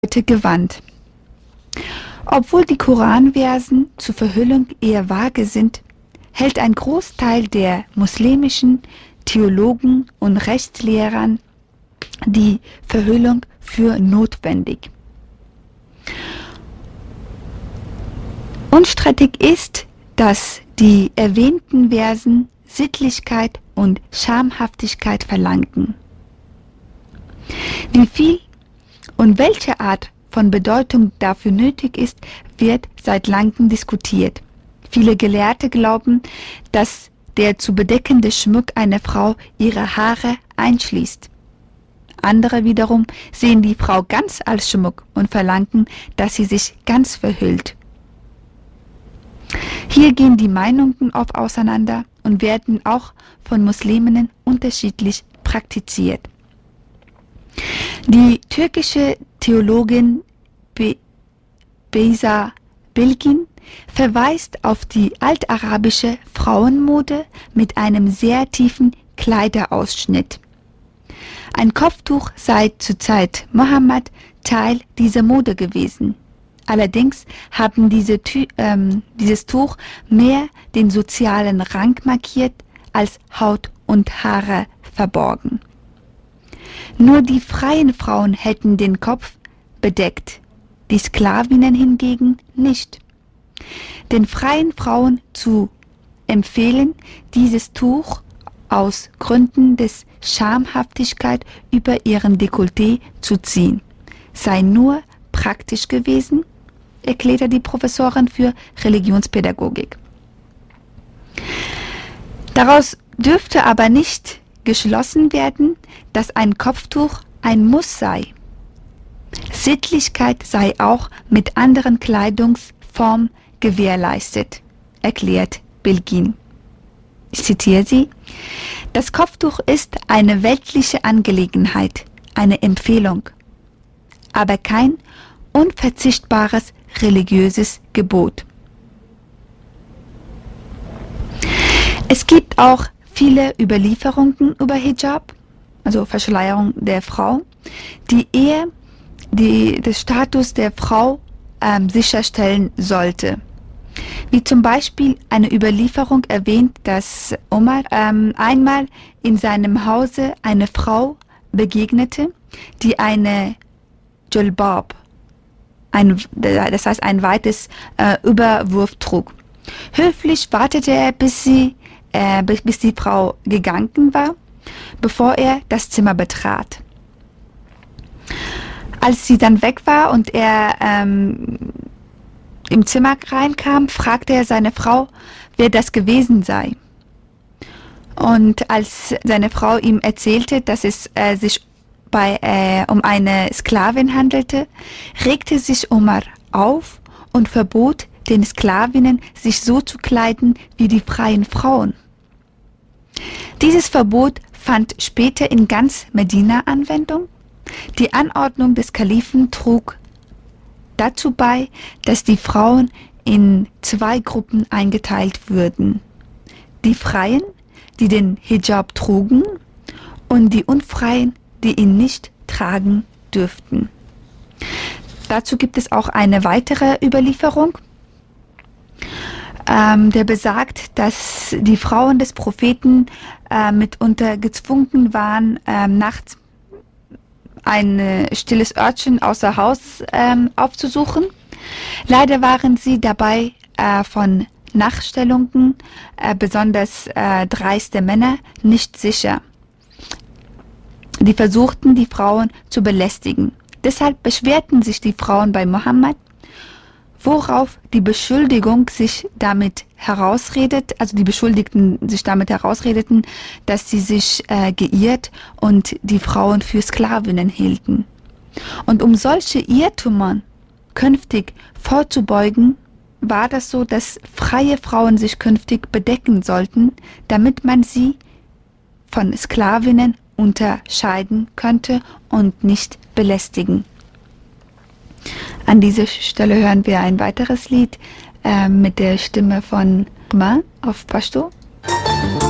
gewandt. Obwohl die Koranversen zur Verhüllung eher vage sind, hält ein Großteil der muslimischen Theologen und Rechtslehrern die Verhüllung für notwendig. Unstrittig ist, dass die erwähnten Versen Sittlichkeit und Schamhaftigkeit verlangten. Wie viel und welche Art von Bedeutung dafür nötig ist, wird seit langem diskutiert. Viele Gelehrte glauben, dass der zu bedeckende Schmuck einer Frau ihre Haare einschließt. Andere wiederum sehen die Frau ganz als Schmuck und verlangen, dass sie sich ganz verhüllt. Hier gehen die Meinungen oft auseinander und werden auch von Musliminnen unterschiedlich praktiziert. Die türkische Theologin Beyza Bilgin verweist auf die altarabische Frauenmode mit einem sehr tiefen Kleiderausschnitt. Ein Kopftuch sei zur Zeit Mohammed Teil dieser Mode gewesen. Allerdings haben dieses Tuch mehr den sozialen Rang markiert als Haut und Haare verborgen. Nur die freien Frauen hätten den Kopf bedeckt, die Sklavinnen hingegen nicht. Den freien Frauen zu empfehlen, dieses Tuch aus Gründen des Schamhaftigkeit über ihren Dekolleté zu ziehen, sei nur praktisch gewesen, erklärte die Professorin für Religionspädagogik. Daraus dürfte aber nicht geschlossen werden, dass ein Kopftuch ein Muss sei. Sittlichkeit sei auch mit anderen Kleidungsformen gewährleistet, erklärt Bilgin. Ich zitiere sie: Das Kopftuch ist eine weltliche Angelegenheit, eine Empfehlung, aber kein unverzichtbares religiöses Gebot. Es gibt auch viele Überlieferungen über Hijab, also Verschleierung der Frau, die eher den Status der Frau sicherstellen sollte. Wie zum Beispiel eine Überlieferung erwähnt, dass Omar einmal in seinem Hause eine Frau begegnete, die eine Jilbab, das heißt ein weites Überwurf trug. Höflich wartete er, bis die Frau gegangen war, bevor er das Zimmer betrat. Als sie dann weg war und er im Zimmer reinkam, fragte er seine Frau, wer das gewesen sei. Und als seine Frau ihm erzählte, dass es sich um eine Sklavin handelte, regte sich Omar auf und verbot den Sklavinnen, sich so zu kleiden wie die freien Frauen. Dieses Verbot fand später in ganz Medina Anwendung. Die Anordnung des Kalifen trug dazu bei, dass die Frauen in zwei Gruppen eingeteilt würden: die Freien, die den Hijab trugen, und die Unfreien, die ihn nicht tragen dürften. Dazu gibt es auch eine weitere Überlieferung, der besagt, dass die Frauen des Propheten mitunter gezwungen waren, nachts ein stilles Örtchen außer Haus aufzusuchen. Leider waren sie dabei von Nachstellungen, besonders dreiste Männer, nicht sicher. Die versuchten, die Frauen zu belästigen. Deshalb beschwerten sich die Frauen bei Mohammed, worauf die Beschuldigung sich damit die Beschuldigten sich damit herausredeten, dass sie sich geirrt und die Frauen für Sklavinnen hielten. Und um solche Irrtümern künftig vorzubeugen, war das so, dass freie Frauen sich künftig bedecken sollten, damit man sie von Sklavinnen unterscheiden könnte und nicht belästigen. An dieser Stelle hören wir ein weiteres Lied mit der Stimme von Ma auf Pashto.